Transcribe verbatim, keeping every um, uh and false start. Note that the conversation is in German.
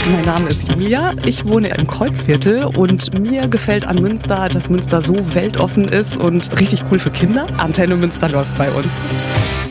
Mein Name ist Julia, ich wohne im Kreuzviertel und mir gefällt an Münster, dass Münster so weltoffen ist und richtig cool für Kinder. Antenne Münster läuft bei uns.